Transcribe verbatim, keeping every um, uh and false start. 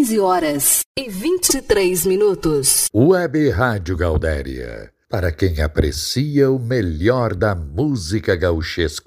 quinze horas e vinte e três minutos. Web Rádio Gaudéria, para quem aprecia o melhor da música gauchesca.